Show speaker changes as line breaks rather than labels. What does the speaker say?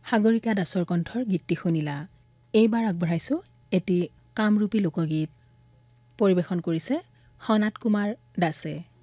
সাগৰিকা দাসৰ কণ্ঠৰ গীতটি শুনিলা। এইবাৰ আগবঢ়াইছোঁ এটি কামৰূপী লোকগীত। পৰিৱেশন কৰিছে সনাত কুমাৰ দাসে।